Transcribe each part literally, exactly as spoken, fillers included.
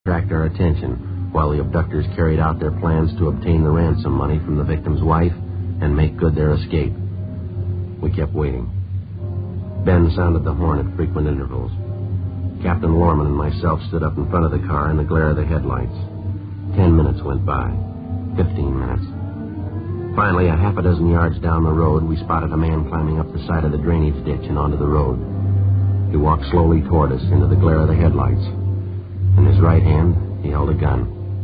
attract our attention while the abductors carried out their plans to obtain the ransom money from the victim's wife and make good their escape. We kept waiting. Ben sounded the horn at frequent intervals. Captain Lorman and myself stood up in front of the car in the glare of the headlights. Ten minutes went by. Fifteen minutes. Finally, a half a dozen yards down the road, we spotted a man climbing up the side of the drainage ditch and onto the road. He walked slowly toward us into the glare of the headlights. In his right hand, he held a gun.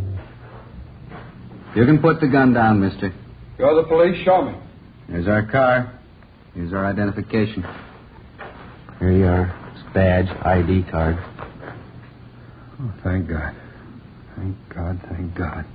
You can put the gun down, mister. You're the police? Show me. Here's our car. Here's our identification. Here you are. It's badge, I D card. Oh, thank God. Thank God, thank God.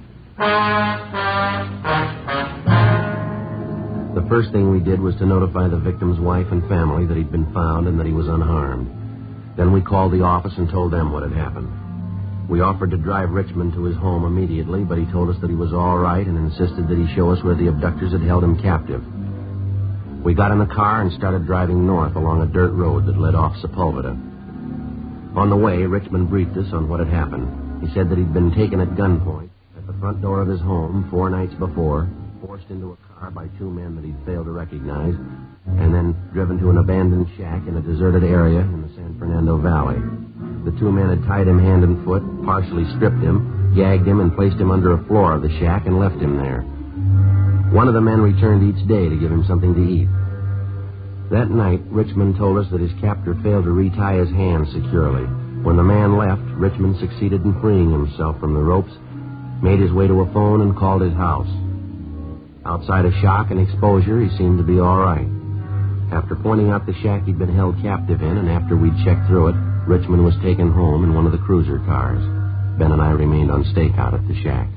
The first thing we did was to notify the victim's wife and family that he'd been found and that he was unharmed. Then we called the office and told them what had happened. We offered to drive Richmond to his home immediately, but he told us that he was all right and insisted that he show us where the abductors had held him captive. We got in the car and started driving north along a dirt road that led off Sepulveda. On the way, Richmond briefed us on what had happened. He said that he'd been taken at gunpoint at the front door of his home four nights before, forced into a car by two men that he'd failed to recognize, and then driven to an abandoned shack in a deserted area in the San Fernando Valley. The two men had tied him hand and foot, partially stripped him, gagged him, and placed him under a floor of the shack and left him there. One of the men returned each day to give him something to eat. That night, Richmond told us that his captor failed to retie his hands securely. When the man left, Richmond succeeded in freeing himself from the ropes, made his way to a phone, and called his house. Outside of shock and exposure, he seemed to be all right. After pointing out the shack he'd been held captive in, and after we'd checked through it, Richmond was taken home in one of the cruiser cars. Ben and I remained on stakeout at the shack.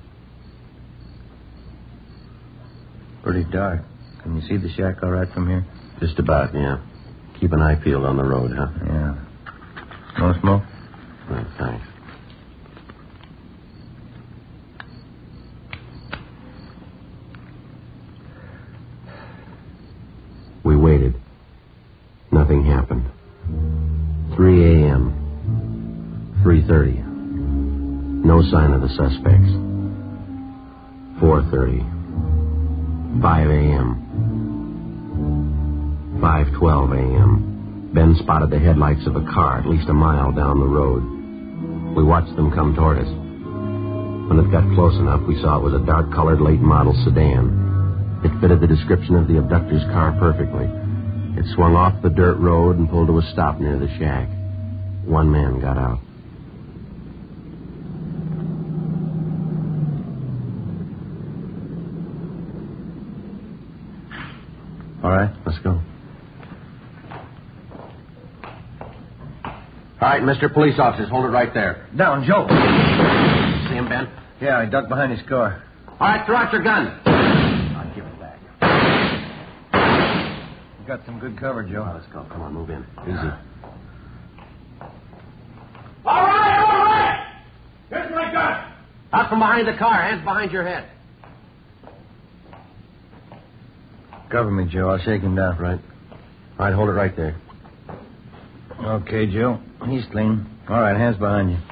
Pretty dark. Can you see the shack all right from here? Just about, yeah. Keep an eye peeled on the road, huh? Yeah. No smoke? Right, thanks. We waited. Nothing happened. three a.m. three thirty. No sign of the suspects. four thirty. five a.m. five twelve a.m. Ben spotted the headlights of a car at least a mile down the road. We watched them come toward us. When it got close enough, we saw it was a dark-colored late-model sedan. It fitted the description of the abductor's car perfectly. It swung off the dirt road and pulled to a stop near the shack. One man got out. All right, let's go. All right, Mister Police Officers, hold it right there. Down, Joe. See him, Ben? Yeah, I ducked behind his car. All right, throw out your gun. I'll give it back. You got some good cover, Joe. Oh, let's go. Come on, move in. Easy. All right, all right. Here's my gun. Out from behind the car. Hands behind your head. Cover me, Joe. I'll shake him down. Right. All right, hold it right there. Okay, Joe. He's clean. All right, hands behind you.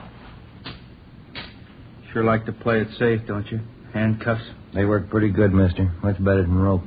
Sure like to play it safe, don't you? Handcuffs. They work pretty good, mister. Much better than rope.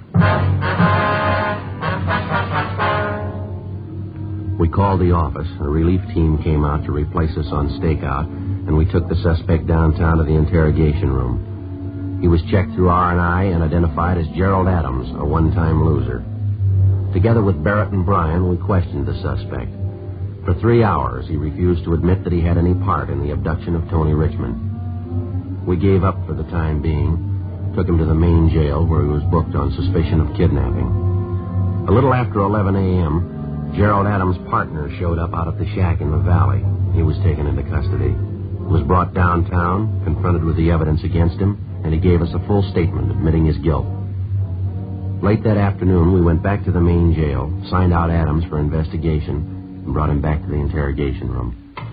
We called the office. A relief team came out to replace us on stakeout, and we took the suspect downtown to the interrogation room. He was checked through R and I and identified as Gerald Adams, a one-time loser. Together with Barrett and Bryan, we questioned the suspect. For three hours, he refused to admit that he had any part in the abduction of Tony Richmond. We gave up for the time being, took him to the main jail where he was booked on suspicion of kidnapping. A little after eleven a.m., Gerald Adams' partner showed up out at the shack in the valley. He was taken into custody. He was brought downtown, confronted with the evidence against him, and he gave us a full statement admitting his guilt. Late that afternoon, we went back to the main jail, signed out Adams for investigation, and brought him back to the interrogation room.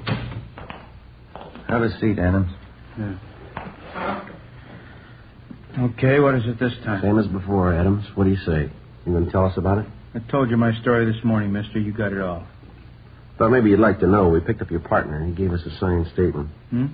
Have a seat, Adams. Yeah. Okay, what is it this time? Same as before, Adams. What do you say? You going to tell us about it? I told you my story this morning, mister. You got it all. Thought maybe you'd like to know. We picked up your partner. He gave us a signed statement. Hmm?